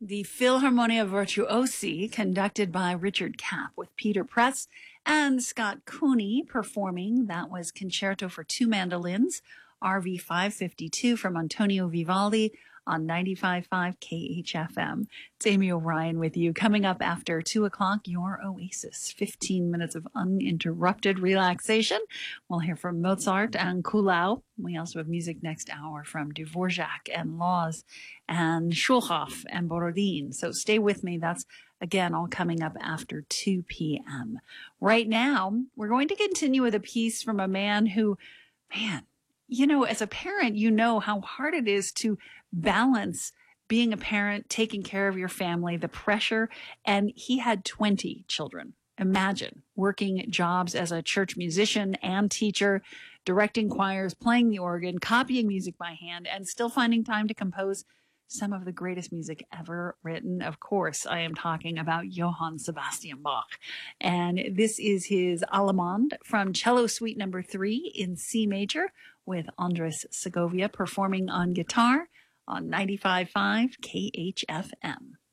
The Philharmonia Virtuosi, conducted by Richard Kapp, with Peter Press and Scott Cooney performing. That was Concerto for Two Mandolins, RV 552 from Antonio Vivaldi on 95.5 KHFM. It's Amy O'Brien with you. Coming up after 2 o'clock, your Oasis. 15 minutes of uninterrupted relaxation. We'll hear from Mozart and Kuhlau. We also have music next hour from Dvorak and Laws and Schulhoff and Borodin. So stay with me. That's, again, all coming up after 2 p.m. Right now, we're going to continue with a piece from a man who, as a parent, you know how hard it is to balance being a parent, taking care of your family, the pressure. And he had 20 children. Imagine working jobs as a church musician and teacher, directing choirs, playing the organ, copying music by hand, and still finding time to compose some of the greatest music ever written. Of course, I am talking about Johann Sebastian Bach. And this is his Allemande from Cello Suite No. 3 in C major with Andres Segovia performing on guitar on 95.5 KHFM.